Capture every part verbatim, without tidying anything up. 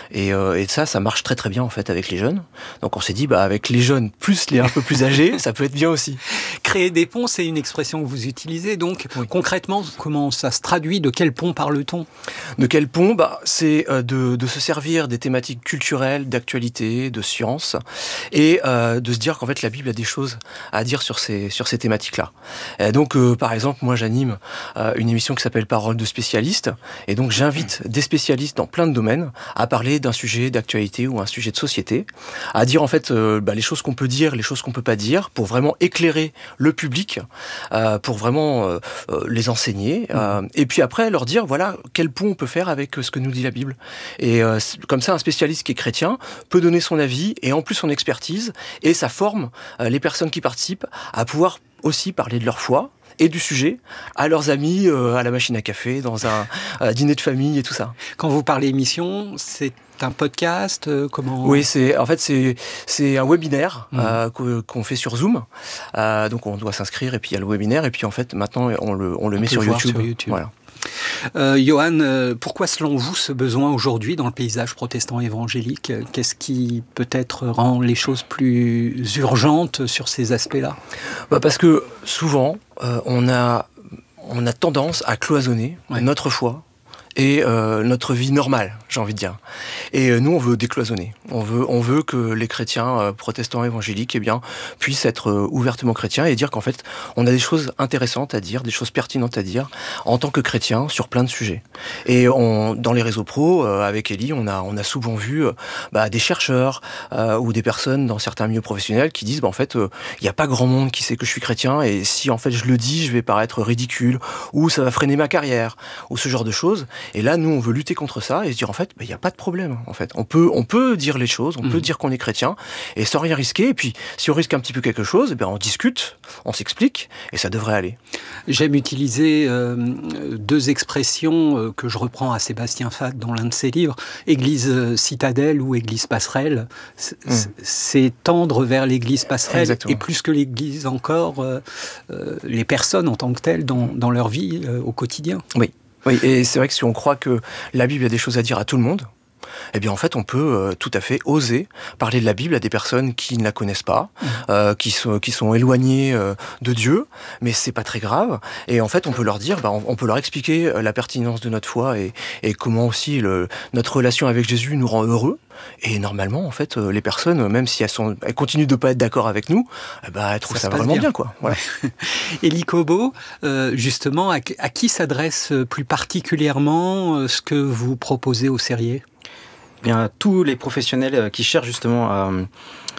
Et, euh, et ça, ça marche très très bien en fait avec les jeunes. Donc on s'est dit, bah avec les jeunes plus les un peu plus âgés, ça peut être bien aussi. Créer des ponts, c'est une expression que vous utilisez. Donc oui. Concrètement, comment ça se traduit? De quel pont parle-t-on? De quel pont? Bah, c'est euh, de, de se servir des thématiques culturelles, d'actualité, de science, et euh, de se dire qu'en fait la Bible a des choses à dire sur ces, sur ces thématiques-là. Et donc euh, par exemple, moi j'anime euh, une émission qui s'appelle Parole de spécialistes, et donc j'invite des spécialistes dans plein de domaines à parler d'un sujet d'actualité ou un sujet de société, à dire en fait euh, bah, les choses qu'on peut dire, les choses qu'on peut pas dire, pour vraiment éclairer le public, euh, pour vraiment euh, euh, les enseigner, euh, et puis après leur dire voilà quel pont on peut faire avec ce que nous dit la Bible. Et euh, comme ça, un spécialiste qui est chrétien peut donner son avis et en plus son expertise, et ça forme euh, les personnes qui participent à pouvoir aussi parler de leur foi et du sujet à leurs amis, euh, à la machine à café, dans un euh, dîner de famille et tout ça. Quand vous parlez émission, c'est un podcast, euh, comment? Oui, c'est en fait c'est c'est un webinaire mmh. euh, qu'on fait sur Zoom. Euh, donc on doit s'inscrire et puis il y a le webinaire et puis en fait maintenant on le on le on met sur YouTube. sur YouTube. Voilà. Euh, Johan, euh, pourquoi selon vous ce besoin aujourd'hui dans le paysage protestant évangélique? Qu'est-ce qui peut-être rend les choses plus urgentes sur ces aspects-là? Bah parce que souvent euh, on a on a tendance à cloisonner ouais. notre foi et euh, notre vie normale, j'ai envie de dire. Et euh, nous, on veut décloisonner. On veut, on veut que les chrétiens euh, protestants évangéliques eh bien, puissent être euh, ouvertement chrétiens et dire qu'en fait, on a des choses intéressantes à dire, des choses pertinentes à dire en tant que chrétiens sur plein de sujets. Et on, dans les réseaux pros, euh, avec Ellie, on a, on a souvent vu euh, bah, des chercheurs euh, ou des personnes dans certains milieux professionnels qui disent bah, en fait, il euh, n'y a pas grand monde qui sait que je suis chrétien et si en fait je le dis, je vais paraître ridicule ou ça va freiner ma carrière ou ce genre de choses. Et là, nous, on veut lutter contre ça et se dire, en fait, il bah, n'y a pas de problème. En fait. On peut, on peut dire les choses, on mmh. peut dire qu'on est chrétien, et sans rien risquer. Et puis, si on risque un petit peu quelque chose, eh bien, on discute, on s'explique, et ça devrait aller. J'aime utiliser euh, deux expressions euh, que je reprends à Sébastien Fath dans l'un de ses livres. Église citadelle ou église passerelle. C'est, mmh. c'est tendre vers l'église passerelle. Exactement. Et plus que l'église encore, euh, euh, les personnes en tant que telles dans, dans leur vie euh, au quotidien. Oui. Oui, et c'est vrai que si on croit que la Bible a des choses à dire à tout le monde, eh bien en fait on peut euh, tout à fait oser parler de la Bible à des personnes qui ne la connaissent pas, mmh. euh, qui sont qui sont éloignées euh, de Dieu, mais c'est pas très grave. Et en fait on peut leur dire, bah, on, on peut leur expliquer la pertinence de notre foi et, et comment aussi le, notre relation avec Jésus nous rend heureux. Et normalement, en fait, les personnes, même si elles, sont, elles continuent de pas être d'accord avec nous, eh ben, elles trouvent ça, ça vraiment bien, bien quoi. Voilà. Élie Cobo, euh, justement, à, à qui s'adresse plus particulièrement euh, ce que vous proposez au Cérier? Eh bien, à tous les professionnels qui cherchent justement à euh,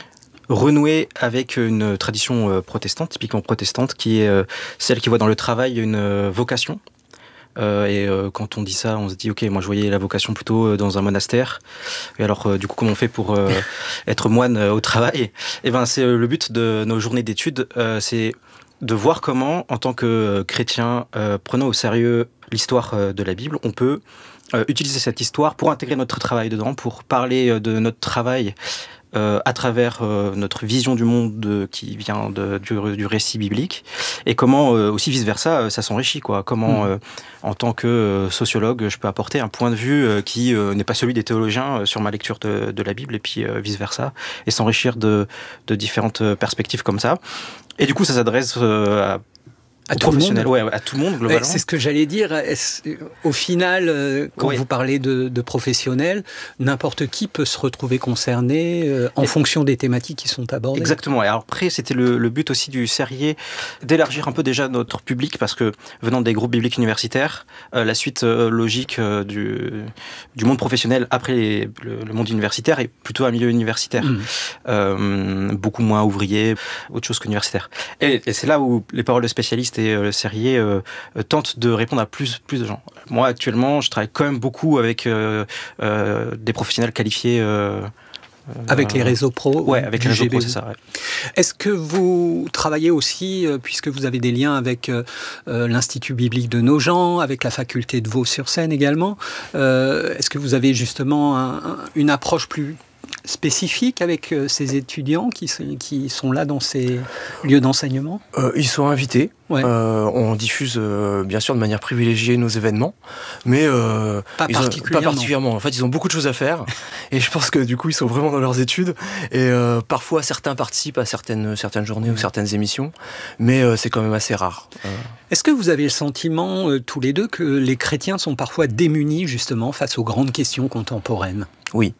renouer avec une tradition euh, protestante, typiquement protestante, qui est euh, celle qui voit dans le travail une euh, vocation. Euh, et euh, quand on dit ça, on se dit ok, moi je voyais la vocation plutôt euh, dans un monastère. Et alors euh, du coup, comment on fait pour euh, être moine euh, au travail? Et ben c'est euh, le but de nos journées d'études, euh, c'est de voir comment, en tant que euh, chrétien, euh, prenant au sérieux l'histoire euh, de la Bible, on peut euh, utiliser cette histoire pour intégrer notre travail dedans, pour parler euh, de notre travail. Euh, à travers euh, notre vision du monde de, qui vient de, du, du récit biblique, et comment euh, aussi vice-versa, ça s'enrichit, quoi. Comment, mmh. euh, en tant que euh, sociologue, je peux apporter un point de vue euh, qui euh, n'est pas celui des théologiens euh, sur ma lecture de, de la Bible, et puis euh, vice-versa, et s'enrichir de, de différentes perspectives comme ça. Et du coup, ça s'adresse euh, à À tout, le monde. Ouais, à tout le monde, globalement. C'est ce que j'allais dire. Est-ce, au final, euh, quand oui. vous parlez de, de professionnels, n'importe qui peut se retrouver concerné euh, en Et fonction des thématiques qui sont abordées. Exactement. Et alors après, c'était le, le but aussi du Cérier, d'élargir un peu déjà notre public, parce que venant des groupes bibliques universitaires, euh, la suite euh, logique euh, du, du monde professionnel après les, le, le monde universitaire est plutôt un milieu universitaire. Mmh. Euh, beaucoup moins ouvrier, autre chose qu'universitaire. Et, et c'est là où les paroles de spécialistes et le Cérier euh, tente de répondre à plus, plus de gens. Moi, actuellement, je travaille quand même beaucoup avec euh, euh, des professionnels qualifiés. Euh, avec euh, les réseaux pro. Ouais, avec les réseaux pro, c'est ça. Ouais. Est-ce que vous travaillez aussi, euh, puisque vous avez des liens avec euh, l'Institut biblique de Nogent, avec la faculté de Vaux-sur-Seine également, euh, est-ce que vous avez justement un, un, une approche plus spécifique avec euh, ces étudiants qui, qui sont là dans ces lieux d'enseignement ? euh, Ils sont invités. Ouais. Euh, on diffuse euh, bien sûr de manière privilégiée nos événements, mais euh, pas, ils particulièrement. Ont, pas particulièrement. En fait, ils ont beaucoup de choses à faire, et je pense que du coup, ils sont vraiment dans leurs études. Et euh, parfois, certains participent à certaines certaines journées mmh. ou certaines émissions, mais euh, c'est quand même assez rare. Euh... Est-ce que vous avez le sentiment, euh, tous les deux, que les chrétiens sont parfois démunis justement face aux grandes questions contemporaines ? Oui.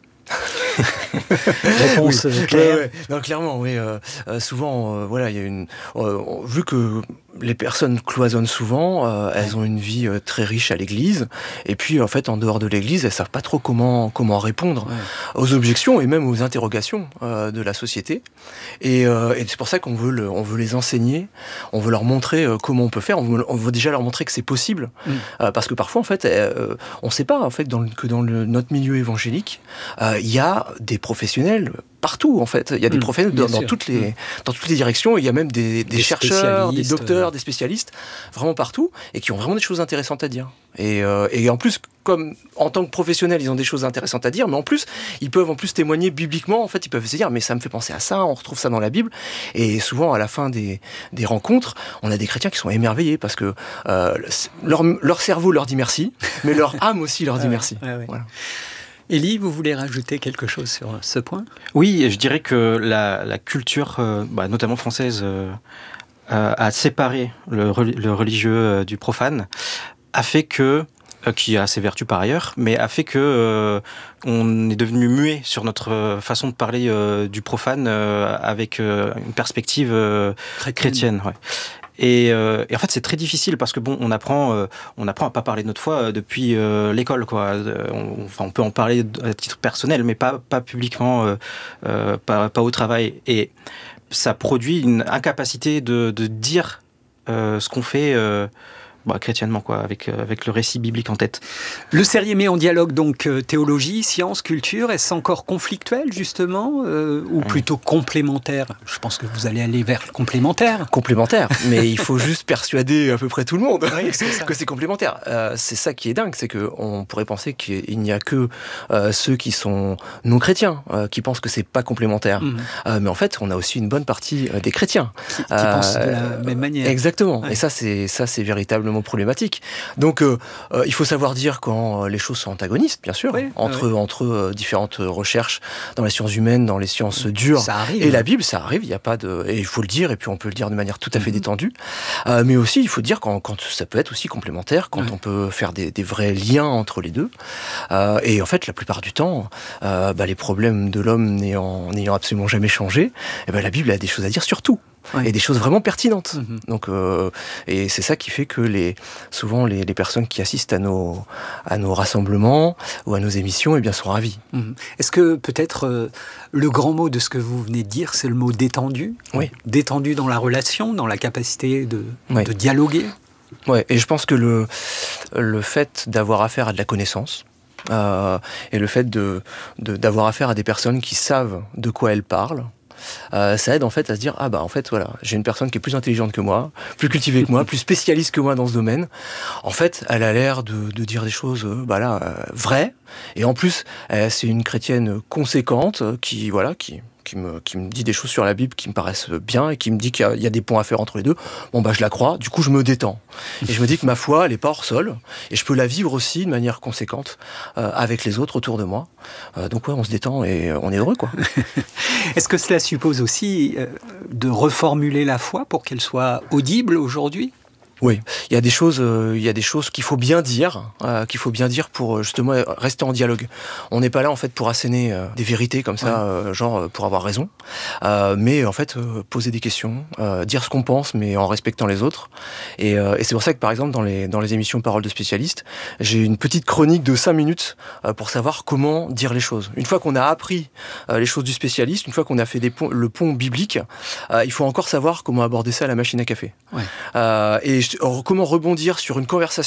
Réponse oui. claire. Ouais, ouais. Non, clairement, oui. Euh, euh, souvent, euh, voilà, il y a une. Euh, vu que les personnes cloisonnent souvent, euh, elles ont une vie euh, très riche à l'église, et puis en fait, en dehors de l'église, elles savent pas trop comment comment répondre ouais. aux objections et même aux interrogations euh, de la société. Et, euh, et c'est pour ça qu'on veut le, on veut les enseigner, on veut leur montrer euh, comment on peut faire, on veut, on veut déjà leur montrer que c'est possible, mm. euh, parce que parfois, en fait, euh, on sait pas en fait dans le, que dans le, notre milieu évangélique, il euh, y a des professionnels partout en fait. Il y a des mmh, professionnels dans, dans, toutes les, mmh. dans toutes les directions. Il y a même des, des, des chercheurs, des docteurs, euh... des spécialistes, vraiment partout, et qui ont vraiment des choses intéressantes à dire. Et, euh, et en plus, comme en tant que professionnels, ils ont des choses intéressantes à dire, mais en plus, ils peuvent en plus témoigner bibliquement. En fait, ils peuvent se dire, mais ça me fait penser à ça, on retrouve ça dans la Bible. Et souvent, à la fin des, des rencontres, on a des chrétiens qui sont émerveillés parce que euh, leur, leur cerveau leur dit merci, mais leur âme aussi leur dit ouais, merci. Ouais, ouais. Voilà. Élie, vous voulez rajouter quelque chose sur ce point ? Oui, je dirais que la, la culture, euh, bah, notamment française, euh, euh, a séparé le, le religieux euh, du profane, a fait que, euh, qui a ses vertus par ailleurs, mais a fait que euh, on est devenu muet sur notre façon de parler euh, du profane euh, avec euh, une perspective euh, chrétienne. chrétienne ouais. Et, euh, et en fait, c'est très difficile parce que bon, on apprend, euh, on apprend à pas parler de notre foi euh, depuis euh, l'école, quoi. On, enfin, on peut en parler à titre personnel, mais pas, pas publiquement, euh, euh, pas, pas au travail. Et ça produit une incapacité de, de dire euh, ce qu'on fait. Euh, Bah, chrétiennement, quoi, avec, euh, avec le récit biblique en tête. Le Sérier met en dialogue donc euh, théologie, science, culture. Est-ce encore conflictuel, justement, euh, ou plutôt complémentaire ? Je pense que vous allez aller vers le complémentaire. Complémentaire, mais il faut juste persuader à peu près tout le monde oui, c'est que c'est complémentaire. Euh, c'est ça qui est dingue, c'est qu'on pourrait penser qu'il n'y a que euh, ceux qui sont non-chrétiens euh, qui pensent que c'est pas complémentaire. Mmh. Euh, mais en fait, on a aussi une bonne partie euh, des chrétiens. Qui, qui euh, pensent de la même manière. Exactement. Ouais. Et ça, c'est, ça, c'est véritablement problématique. Donc, euh, euh, il faut savoir dire quand les choses sont antagonistes, bien sûr, oui, entre, oui. entre euh, différentes recherches dans les sciences humaines, dans les sciences dures. Ça arrive. Et la Bible, ça arrive, il y a pas de... Et il faut le dire, et puis on peut le dire de manière tout à fait mm-hmm. détendue. Euh, mais aussi, il faut dire quand, quand ça peut être aussi complémentaire, quand oui. on peut faire des, des vrais liens entre les deux. Euh, et en fait, la plupart du temps, euh, bah, les problèmes de l'homme n'ayant, n'ayant absolument jamais changé, eh ben, la Bible a des choses à dire sur tout. Ouais. Et des choses vraiment pertinentes. Mmh. Donc, euh, et c'est ça qui fait que les, souvent les, les personnes qui assistent à nos, à nos rassemblements ou à nos émissions, eh bien, sont ravies. Mmh. Est-ce que peut-être euh, le grand mot de ce que vous venez de dire, c'est le mot détendu ? Oui. Détendu dans la relation, dans la capacité de, oui. de dialoguer ? Oui, et je pense que le, le fait d'avoir affaire à de la connaissance, euh, et le fait de, de, d'avoir affaire à des personnes qui savent de quoi elles parlent, Euh, ça aide en fait à se dire ah bah en fait voilà, j'ai une personne qui est plus intelligente que moi, plus cultivée que moi, plus spécialiste que moi dans ce domaine. En fait, elle a l'air de, de dire des choses euh, bah là euh, vraies, et en plus euh, c'est une chrétienne conséquente euh, qui voilà qui qui me, qui me dit des choses sur la Bible qui me paraissent bien et qui me dit qu'il y a, il y a des points à faire entre les deux. Bon, bah, je la crois. Du coup, je me détends. Et je me dis que ma foi, elle n'est pas hors sol. Et je peux la vivre aussi de manière conséquente euh, avec les autres autour de moi. Euh, donc, ouais, on se détend et on est heureux, quoi. Est-ce que cela suppose aussi euh, de reformuler la foi pour qu'elle soit audible aujourd'hui ? Oui, il y a des choses, euh, il y a des choses qu'il faut bien dire, euh, qu'il faut bien dire pour justement rester en dialogue. On n'est pas là en fait pour asséner euh, des vérités comme ça, ouais. euh, genre pour avoir raison, euh, mais en fait euh, poser des questions, euh, dire ce qu'on pense, mais en respectant les autres. Et, euh, et c'est pour ça que par exemple dans les dans les émissions Paroles de spécialistes, j'ai une petite chronique de cinq minutes euh, pour savoir comment dire les choses. Une fois qu'on a appris euh, les choses du spécialiste, une fois qu'on a fait des ponts, le pont biblique, euh, il faut encore savoir comment aborder ça à la machine à café. Ouais. Euh, et comment rebondir sur une conversation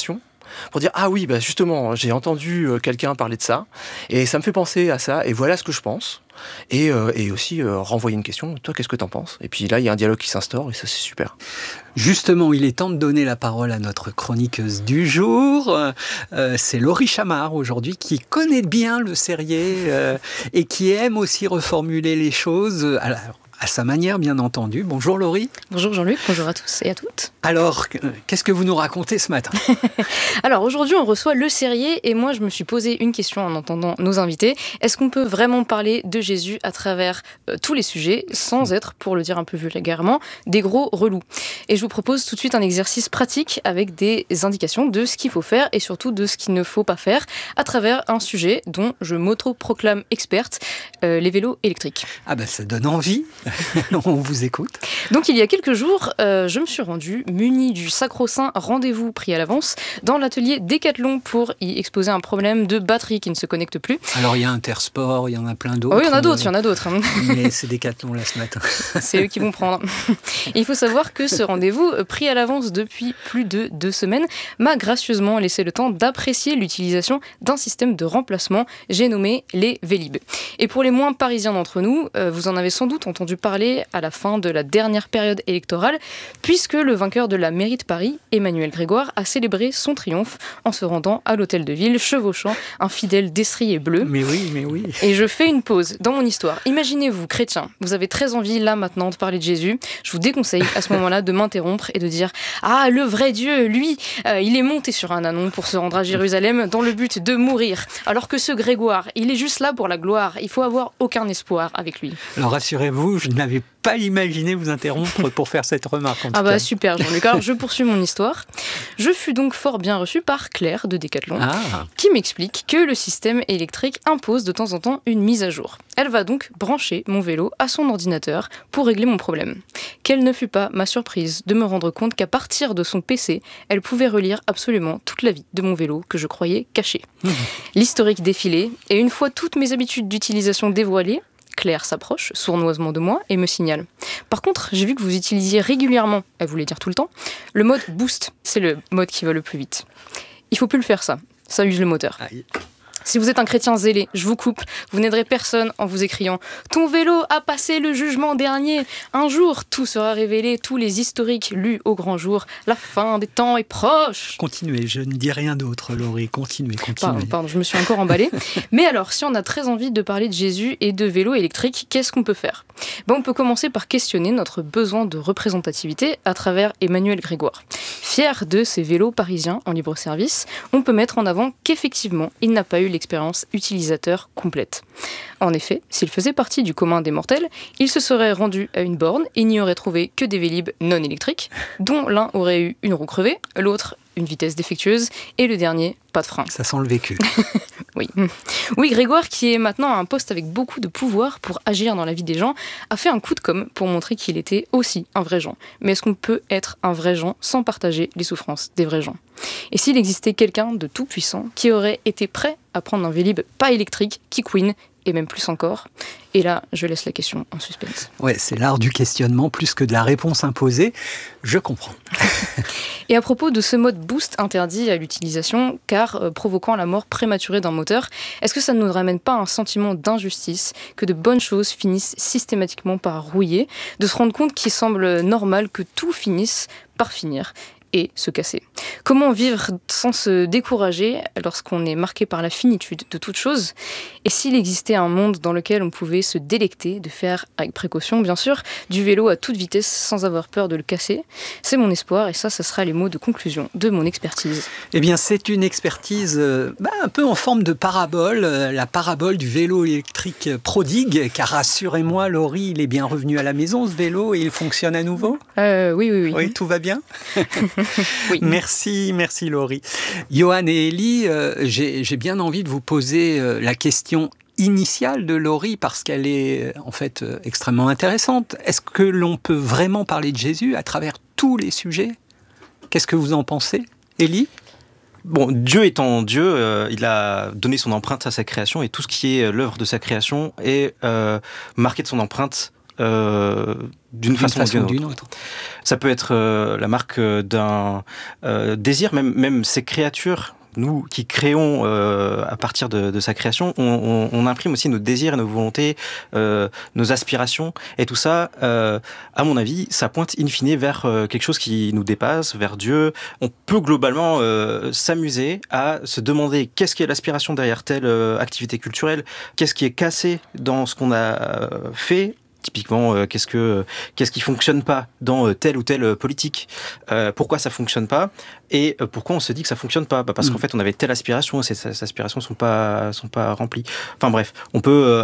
pour dire ah oui, bah justement, j'ai entendu quelqu'un parler de ça, et ça me fait penser à ça, et voilà ce que je pense. Et, euh, et aussi euh, renvoyer une question, toi qu'est-ce que t'en penses? Et puis là il y a un dialogue qui s'instaure et ça c'est super. Justement, il est temps de donner la parole à notre chroniqueuse du jour. Euh, c'est Laurie Chamard aujourd'hui qui connaît bien le Sérier euh, et qui aime aussi reformuler les choses. Alors, à sa manière, bien entendu. Bonjour Laurie. Bonjour Jean-Luc, bonjour à tous et à toutes. Alors, qu'est-ce que vous nous racontez ce matin? Alors aujourd'hui, on reçoit Le Sérier et moi, je me suis posé une question en entendant nos invités. Est-ce qu'on peut vraiment parler de Jésus à travers euh, tous les sujets sans être, pour le dire un peu vulgairement, des gros relous? Et je vous propose tout de suite un exercice pratique avec des indications de ce qu'il faut faire et surtout de ce qu'il ne faut pas faire à travers un sujet dont je m'auto-proclame experte, euh, les vélos électriques. Ah ben ça donne envie. On vous écoute. Donc il y a quelques jours, euh, je me suis rendue munie du sacro-saint rendez-vous pris à l'avance dans l'atelier Décathlon pour y exposer un problème de batterie qui ne se connecte plus. Alors il y a Intersport, il y en a plein d'autres. Oh, oui, il y en a d'autres, il y en a d'autres. Mais c'est Décathlon là ce matin. C'est eux qui vont prendre. Et il faut savoir que ce rendez-vous, pris à l'avance depuis plus de deux semaines, m'a gracieusement laissé le temps d'apprécier l'utilisation d'un système de remplacement, j'ai nommé les Vélib. Et pour les moins parisiens d'entre nous, euh, vous en avez sans doute entendu parler à la fin de la dernière période électorale, puisque le vainqueur de la mairie de Paris, Emmanuel Grégoire, a célébré son triomphe en se rendant à l'hôtel de ville, chevauchant un fidèle destrier bleu. Mais oui, mais oui. Et je fais une pause dans mon histoire. Imaginez-vous, chrétien, vous avez très envie là maintenant de parler de Jésus. Je vous déconseille à ce moment-là de m'interrompre et de dire « Ah, le vrai Dieu, lui, euh, il est monté sur un ânon pour se rendre à Jérusalem dans le but de mourir. Alors que ce Grégoire, il est juste là pour la gloire. Il faut avoir aucun espoir avec lui. » Alors rassurez-vous, je n'avais pas imaginé vous interrompre pour faire cette remarque. En ah tout bah cas. Super Jean-Luc, alors je poursuis mon histoire. Je fus donc fort bien reçu par Claire de Décathlon, ah. qui m'explique que le système électrique impose de temps en temps une mise à jour. Elle va donc brancher mon vélo à son ordinateur pour régler mon problème. Quelle ne fut pas ma surprise de me rendre compte qu'à partir de son P C, elle pouvait relire absolument toute la vie de mon vélo que je croyais cachée. Mmh. L'historique défilé, et une fois toutes mes habitudes d'utilisation dévoilées, Claire s'approche sournoisement de moi et me signale. Par contre, j'ai vu que vous utilisiez régulièrement, elle voulait dire tout le temps, le mode boost. C'est le mode qui va le plus vite. Il faut plus le faire ça. Ça use le moteur. Aïe. Si vous êtes un chrétien zélé, je vous coupe, vous n'aiderez personne en vous écriant « Ton vélo a passé le jugement dernier. Un jour, tout sera révélé, tous les historiques lus au grand jour. La fin des temps est proche. » Continuez, je ne dis rien d'autre, Laurie. Continuez, continuez. Pardon, pardon, je me suis encore emballée. Mais alors, si on a très envie de parler de Jésus et de vélo électrique, qu'est-ce qu'on peut faire ? Ben, on peut commencer par questionner notre besoin de représentativité à travers Emmanuel Grégoire. Fier de ses vélos parisiens en libre-service, on peut mettre en avant qu'effectivement, il n'a pas eu l'expérience utilisateur complète. En effet, s'il faisait partie du commun des mortels, il se serait rendu à une borne et n'y aurait trouvé que des Vélib non électriques, dont l'un aurait eu une roue crevée, l'autre une vitesse défectueuse et le dernier, pas de frein. Ça sent le vécu. Oui. Oui, Grégoire, qui est maintenant à un poste avec beaucoup de pouvoir pour agir dans la vie des gens, a fait un coup de com' pour montrer qu'il était aussi un vrai Jean. Mais est-ce qu'on peut être un vrai Jean sans partager les souffrances des vrais gens ? Et s'il existait quelqu'un de tout puissant qui aurait été prêt à prendre un Vélib pas électrique, qui couine, et même plus encore. Et là, je laisse la question en suspense. Ouais, c'est l'art du questionnement plus que de la réponse imposée. Je comprends. Et à propos de ce mode boost interdit à l'utilisation, car euh, provoquant la mort prématurée d'un moteur, est-ce que ça ne nous ramène pas un sentiment d'injustice, que de bonnes choses finissent systématiquement par rouiller, de se rendre compte qu'il semble normal que tout finisse par finir et se casser. Comment vivre sans se décourager lorsqu'on est marqué par la finitude de toute chose ? Et s'il existait un monde dans lequel on pouvait se délecter de faire, avec précaution bien sûr, du vélo à toute vitesse sans avoir peur de le casser ? C'est mon espoir et ça, ça sera les mots de conclusion de mon expertise. Eh bien, c'est une expertise euh, bah, un peu en forme de parabole, euh, la parabole du vélo électrique prodigue, car rassurez-moi, Laurie, il est bien revenu à la maison ce vélo et il fonctionne à nouveau ? euh, Oui, oui, oui. Oui, tout va bien ? Oui. Merci, merci Laurie. Johan et Élie, euh, j'ai, j'ai bien envie de vous poser euh, la question initiale de Laurie parce qu'elle est en fait euh, extrêmement intéressante. Est-ce que l'on peut vraiment parler de Jésus à travers tous les sujets ? Qu'est-ce que vous en pensez, Élie ? Bon, Dieu étant Dieu, euh, il a donné son empreinte à sa création et tout ce qui est l'œuvre de sa création est euh, marqué de son empreinte euh, d'une, d'une façon, façon ou d'une autre. autre. Ça peut être euh, la marque d'un euh, désir, même, même ces créatures. Nous qui créons euh, à partir de, de sa création, on, on, on imprime aussi nos désirs, nos volontés, euh, nos aspirations. Et tout ça, euh, à mon avis, ça pointe in fine vers euh, quelque chose qui nous dépasse, vers Dieu. On peut globalement euh, s'amuser à se demander qu'est-ce qui est l'aspiration derrière telle euh, activité culturelle, qu'est-ce qui est cassé dans ce qu'on a euh, fait. Typiquement, euh, qu'est-ce que qu'est-ce qui fonctionne pas dans euh, telle ou telle politique, euh, pourquoi ça fonctionne pas et euh, pourquoi on se dit que ça fonctionne pas, bah parce mmh. qu'en fait on avait telle aspiration et ces, ces aspirations sont pas sont pas remplies. Enfin bref, on peut euh,